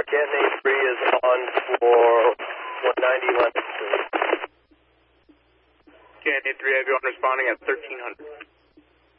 Canton 3 is on for 190 Lemon Street. Canton 3, have you on responding at 1300.